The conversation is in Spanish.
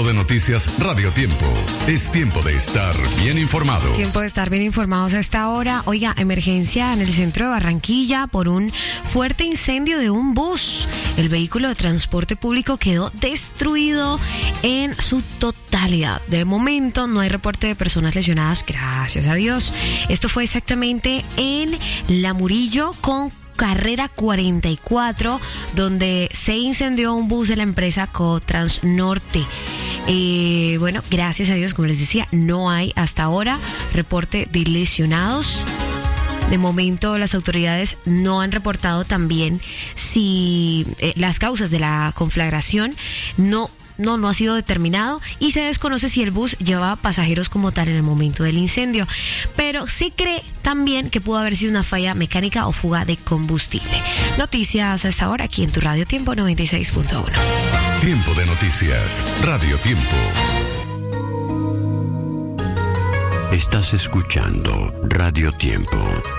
de noticias Radio Tiempo. Es tiempo de estar bien informados. Tiempo de estar bien informados a esta hora. Oiga, emergencia en el centro de Barranquilla por un fuerte incendio de un bus. El vehículo de transporte público quedó destruido en su totalidad. De momento no hay reporte de personas lesionadas, gracias a Dios. Esto fue exactamente en La Murillo con Carrera 44, donde se incendió un bus de la empresa Cotrans Norte. Bueno, gracias a Dios, como les decía, no hay hasta ahora reporte de lesionados. De momento las autoridades no han reportado también si las causas de la conflagración no ha sido determinado y se desconoce si el bus llevaba pasajeros como tal en el momento del incendio, pero se cree también que pudo haber sido una falla mecánica o fuga de combustible. Noticias a esta hora aquí en tu Radio Tiempo 96.1. Tiempo de noticias, Radio Tiempo. Estás escuchando Radio Tiempo.